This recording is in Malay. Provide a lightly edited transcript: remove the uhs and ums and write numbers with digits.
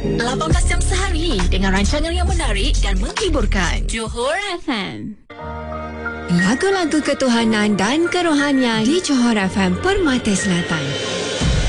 18 jam sehari dengan rancangan yang menarik dan menghiburkan. Johor FM. Lagu-lagu ketuhanan dan kerohanian di Johor FM Permata Selatan.